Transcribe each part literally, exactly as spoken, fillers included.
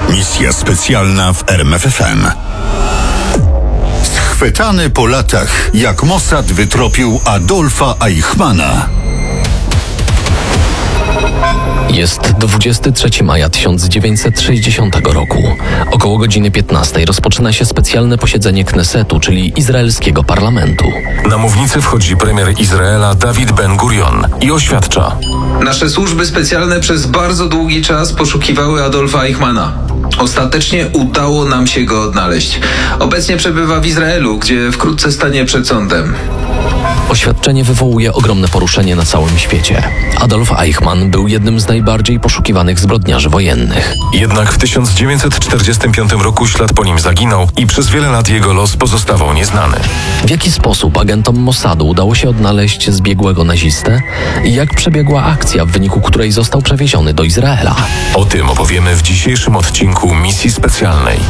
Misja specjalna w R M F F M. Schwytany po latach, jak Mossad wytropił Adolfa Eichmanna. Jest dwudziestego trzeciego maja tysiąc dziewięćset sześćdziesiątego roku. Około godziny piętnastej rozpoczyna się specjalne posiedzenie Knesetu, czyli izraelskiego parlamentu. Na mównicę wchodzi premier Izraela David Ben-Gurion i oświadcza: Nasze służby specjalne przez bardzo długi czas poszukiwały Adolfa Eichmanna. Ostatecznie udało nam się go odnaleźć. Obecnie przebywa w Izraelu, gdzie wkrótce stanie przed sądem. Oświadczenie wywołuje ogromne poruszenie na całym świecie. Adolf Eichmann był jednym z najbardziej poszukiwanych zbrodniarzy wojennych. Jednak w tysiąc dziewięćset czterdziestym piątym roku ślad po nim zaginął i przez wiele lat jego los pozostawał nieznany. W jaki sposób agentom Mossadu udało się odnaleźć zbiegłego nazistę i jak przebiegła akcja, w wyniku której został przewieziony do Izraela? O tym opowiemy w dzisiejszym odcinku Misji Specjalnej.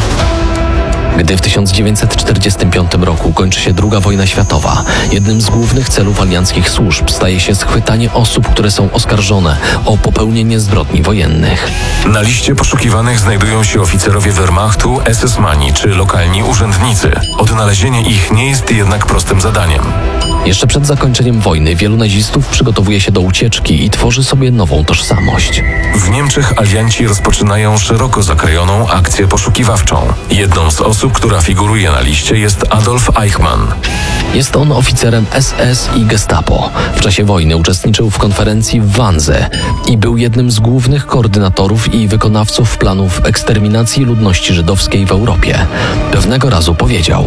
Gdy w tysiąc dziewięćset czterdziestym piątym roku kończy się druga wojna światowa, jednym z głównych celów alianckich służb staje się schwytanie osób, które są oskarżone o popełnienie zbrodni wojennych. Na liście poszukiwanych znajdują się oficerowie Wehrmachtu, es es mani czy lokalni urzędnicy. Odnalezienie ich nie jest jednak prostym zadaniem. Jeszcze przed zakończeniem wojny wielu nazistów przygotowuje się do ucieczki i tworzy sobie nową tożsamość. W Niemczech alianci rozpoczynają szeroko zakrojoną akcję poszukiwawczą. Jedną z osób, która figuruje na liście, jest Adolf Eichmann. Jest on oficerem es es i Gestapo. W czasie wojny uczestniczył w konferencji w Wannsee i był jednym z głównych koordynatorów i wykonawców planów eksterminacji ludności żydowskiej w Europie. Pewnego razu powiedział: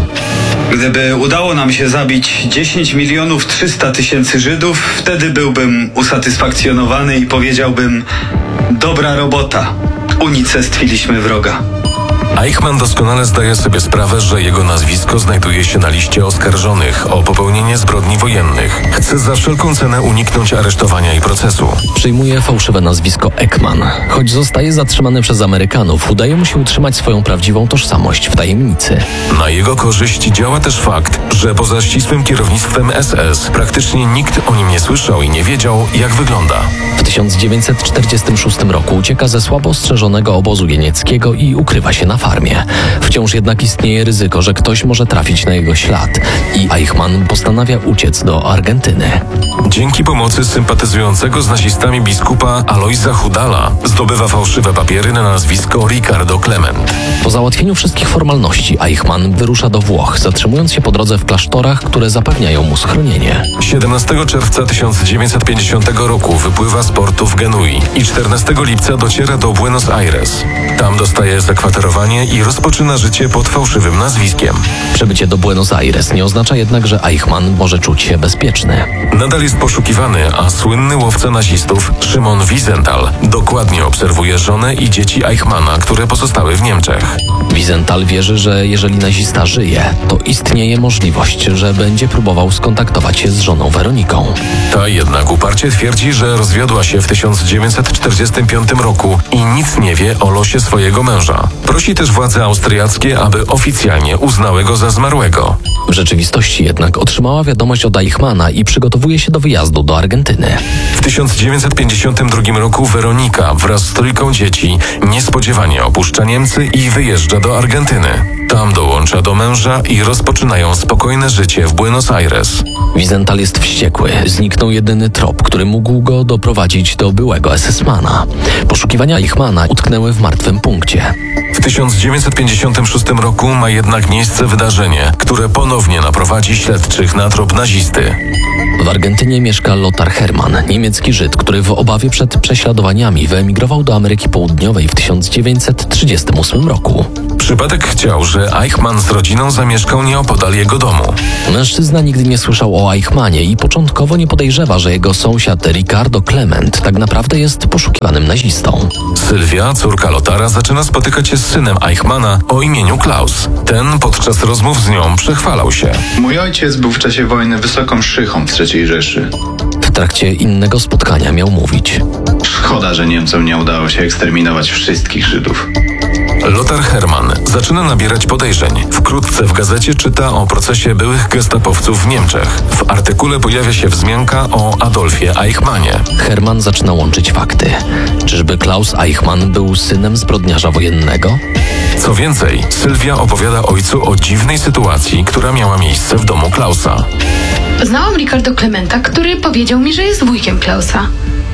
Gdyby udało nam się zabić dziesięć milionów trzysta tysięcy Żydów, wtedy byłbym usatysfakcjonowany i powiedziałbym: dobra robota, unicestwiliśmy wroga. Eichmann doskonale zdaje sobie sprawę, że jego nazwisko znajduje się na liście oskarżonych o popełnienie zbrodni wojennych. Chce za wszelką cenę uniknąć aresztowania i procesu. Przyjmuje fałszywe nazwisko Ekman. Choć zostaje zatrzymany przez Amerykanów, udaje mu się utrzymać swoją prawdziwą tożsamość w tajemnicy. Na jego korzyść działa też fakt, że poza ścisłym kierownictwem es es praktycznie nikt o nim nie słyszał i nie wiedział, jak wygląda. W tysiąc dziewięćset czterdziestym szóstym roku ucieka ze słabo ostrzeżonego obozu jenieckiego i ukrywa się na farmie. Wciąż jednak istnieje ryzyko, że ktoś może trafić na jego ślad i Eichmann postanawia uciec do Argentyny. Dzięki pomocy sympatyzującego z nazistami biskupa Alojza Hudala zdobywa fałszywe papiery na nazwisko Ricardo Clement. Po załatwieniu wszystkich formalności Eichmann wyrusza do Włoch, zatrzymując się po drodze w klasztorach, które zapewniają mu schronienie. siedemnastego czerwca tysiąc dziewięćset pięćdziesiątego roku wypływa z portu w Genui i czternastego lipca dociera do Buenos Aires. Tam dostaje zakwaterowanie i rozpoczyna życie pod fałszywym nazwiskiem. Przybycie do Buenos Aires nie oznacza jednak, że Eichmann może czuć się bezpieczny. Nadal jest poszukiwany, a słynny łowca nazistów Szymon Wiesenthal dokładnie obserwuje żonę i dzieci Eichmanna, które pozostały w Niemczech. Wiesenthal wierzy, że jeżeli nazista żyje, to istnieje możliwość, że będzie próbował skontaktować się z żoną Weroniką. Ta jednak uparcie twierdzi, że rozwiodła się w tysiąc dziewięćset czterdziestym piątym roku i nic nie wie o losie swojego męża. Prosi też władze austriackie, aby oficjalnie uznały go za zmarłego. W rzeczywistości jednak otrzymała wiadomość od Eichmanna i przygotowuje się do wyjazdu do Argentyny. W tysiąc dziewięćset pięćdziesiątym drugim roku Weronika wraz z trójką dzieci niespodziewanie opuszcza Niemcy i wyjeżdża do Argentyny. Tam dołącza do męża i rozpoczynają spokojne życie w Buenos Aires. Wiesenthal jest wściekły. Zniknął jedyny trop, który mógł go doprowadzić do byłego es es mana. Poszukiwania Eichmanna utknęły w martwym punkcie. W tysiąc dziewięćset pięćdziesiątym szóstym roku ma jednak miejsce wydarzenie, które ponownie naprowadzi śledczych na trop nazisty. W Argentynie mieszka Lothar Hermann, niemiecki Żyd, który w obawie przed prześladowaniami wyemigrował do Ameryki Południowej w tysiąc dziewięćset trzydziestym ósmym roku. Przypadek chciał, że Eichmann z rodziną zamieszkał nieopodal jego domu. Mężczyzna nigdy nie słyszał o Eichmannie i początkowo nie podejrzewa, że jego sąsiad Ricardo Clement tak naprawdę jest poszukiwanym nazistą. Sylwia, córka Lothara, zaczyna spotykać się z synem Eichmanna o imieniu Klaus. Ten podczas rozmów z nią przechwalał się. Mój ojciec był w czasie wojny wysoką szczychą w trzeciej Rzeszy. W trakcie innego spotkania miał mówić: Szkoda, że Niemcom nie udało się eksterminować wszystkich Żydów. Lothar Hermann zaczyna nabierać podejrzeń. Wkrótce w gazecie czyta o procesie byłych gestapowców w Niemczech. W artykule pojawia się wzmianka o Adolfie Eichmannie. Hermann zaczyna łączyć fakty. Czyżby Klaus Eichmann był synem zbrodniarza wojennego? Co więcej, Sylwia opowiada ojcu o dziwnej sytuacji, która miała miejsce w domu Klausa. Znałam Ricardo Clementa, który powiedział mi, że jest wujkiem Klausa.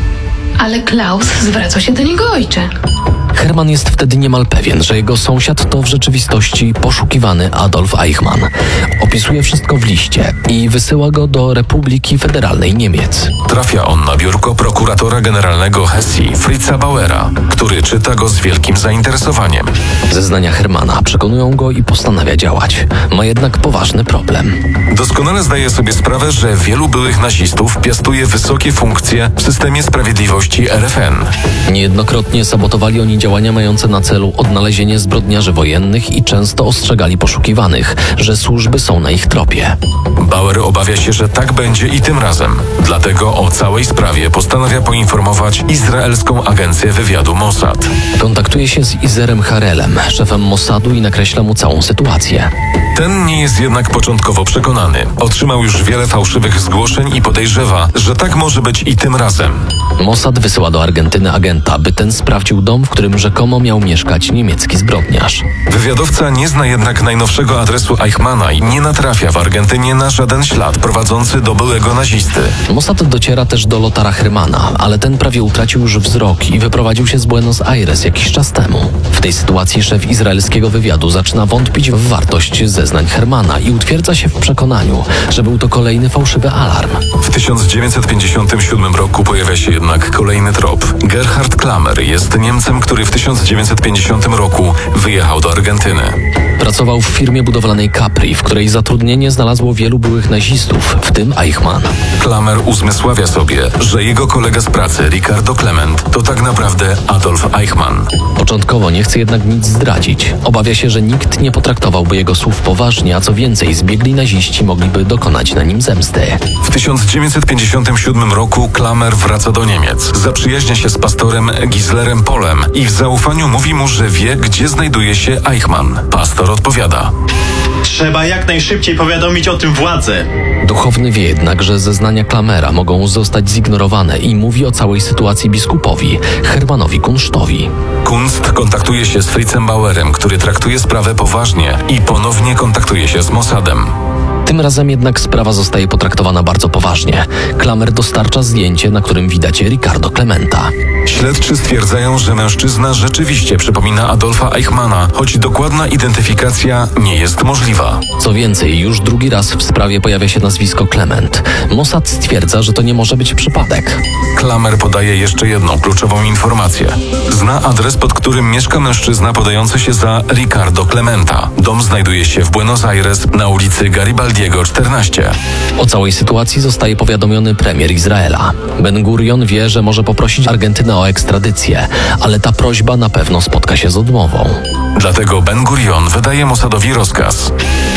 Ale Klaus zwracał się do niego ojcze. Hermann jest wtedy niemal pewien, że jego sąsiad to w rzeczywistości poszukiwany Adolf Eichmann. Opisuje wszystko w liście i wysyła go do Republiki Federalnej Niemiec. Trafia on na biurko prokuratora generalnego Hesji, Fritza Bauera, który czyta go z wielkim zainteresowaniem. Zeznania Hermana przekonują go i postanawia działać. Ma jednak poważny problem. Doskonale zdaje sobie sprawę, że wielu byłych nazistów piastuje wysokie funkcje w systemie sprawiedliwości R F N. Niejednokrotnie sabotowali oni działania mające na celu odnalezienie zbrodniarzy wojennych i często ostrzegali poszukiwanych, że służby są na ich tropie. Bauer obawia się, że tak będzie i tym razem. Dlatego o całej sprawie postanawia poinformować izraelską agencję wywiadu Mossad. Kontaktuje się z Izerem Harelem, szefem Mossadu, i nakreśla mu całą sytuację. Ten nie jest jednak początkowo przekonany. Otrzymał już wiele fałszywych zgłoszeń i podejrzewa, że tak może być i tym razem. Mossad wysyła do Argentyny agenta, by ten sprawdził dom, w którym rzekomo miał mieszkać niemiecki zbrodniarz. Wywiadowca nie zna jednak najnowszego adresu Eichmanna i nie natrafia w Argentynie na żaden ślad prowadzący do byłego nazisty. Mossad dociera też do Lothara Hermana, ale ten prawie utracił już wzrok i wyprowadził się z Buenos Aires jakiś czas temu. W tej sytuacji szef izraelskiego wywiadu zaczyna wątpić w wartość zeznań Hermana i utwierdza się w przekonaniu, że był to kolejny fałszywy alarm. W tysiąc dziewięćset pięćdziesiątym siódmym roku pojawia się jednak kolejny trop. Gerhard Klammer jest Niemcem, który w tysiąc dziewięćset pięćdziesiątym roku wyjechał do Argentyny. Pracował w firmie budowlanej Capri, w której zatrudnienie znalazło wielu byłych nazistów, w tym Eichmann. Klammer uzmysławia sobie, że jego kolega z pracy, Ricardo Clement, to tak naprawdę Adolf Eichmann. Początkowo nie chce jednak nic zdradzić. Obawia się, że nikt nie potraktowałby jego słów poważnie, a co więcej, zbiegli naziści mogliby dokonać na nim zemsty. W tysiąc dziewięćset pięćdziesiątym siódmym roku Klammer wraca do Niemiec. Zaprzyjaźnia się z pastorem Gislerem Polem i w zaufaniu mówi mu, że wie, gdzie znajduje się Eichmann. Pastor odpowiada: Trzeba jak najszybciej powiadomić o tym władzę. Duchowny wie jednak, że zeznania Klammera mogą zostać zignorowane i mówi o całej sytuacji biskupowi, Hermanowi Kunsztowi. Kunst kontaktuje się z Fritzem Bauerem, który traktuje sprawę poważnie i ponownie kontaktuje się z Mossadem. Tym razem jednak sprawa zostaje potraktowana bardzo poważnie. Klammer dostarcza zdjęcie, na którym widać Ricardo Clementa. Śledczy stwierdzają, że mężczyzna rzeczywiście przypomina Adolfa Eichmanna, choć dokładna identyfikacja nie jest możliwa. Co więcej, już drugi raz w sprawie pojawia się nazwisko Clement. Mossad stwierdza, że to nie może być przypadek. Klammer podaje jeszcze jedną kluczową informację. Zna adres, pod którym mieszka mężczyzna podający się za Ricardo Clementa. Dom znajduje się w Buenos Aires na ulicy Garibaldiego czternaście. O całej sytuacji zostaje powiadomiony premier Izraela. Ben Gurion wie, że może poprosić Argentynę o ekstradycję, ale ta prośba na pewno spotka się z odmową. Dlatego Ben Gurion wydaje Mossadowi rozkaz.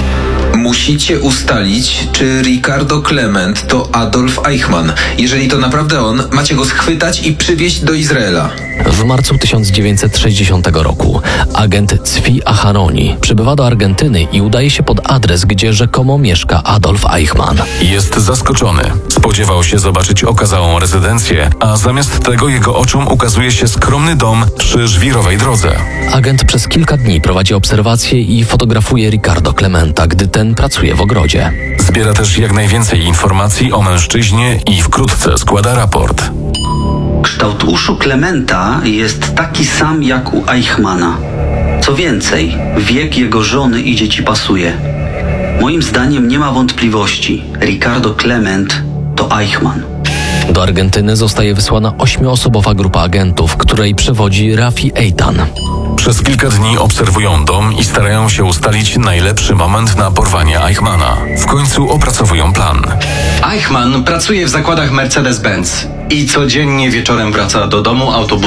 Musicie ustalić, czy Ricardo Clement to Adolf Eichmann. Jeżeli to naprawdę on, macie go schwytać i przywieźć do Izraela. W marcu tysiąc dziewięćset sześćdziesiątego roku agent Zvi Aharoni przybywa do Argentyny i udaje się pod adres, gdzie rzekomo mieszka Adolf Eichmann. Jest zaskoczony. Spodziewał się zobaczyć okazałą rezydencję, a zamiast tego jego oczom ukazuje się skromny dom przy żwirowej drodze. Agent przez kilka dni prowadzi obserwacje i fotografuje Ricardo Clementa, gdy ten pracuje w ogrodzie. Zbiera też jak najwięcej informacji o mężczyźnie i wkrótce składa raport. Kształt uszu Clementa jest taki sam jak u Eichmanna. Co więcej, wiek jego żony i dzieci pasuje. Moim zdaniem nie ma wątpliwości. Ricardo Clement to Eichmann. Do Argentyny zostaje wysłana ośmioosobowa grupa agentów, której przewodzi Rafi Eitan. Przez kilka dni obserwują dom i starają się ustalić najlepszy moment na porwanie Eichmanna. W końcu opracowują plan. Eichmann pracuje w zakładach Mercedes-Benz i codziennie wieczorem wraca do domu autobusem.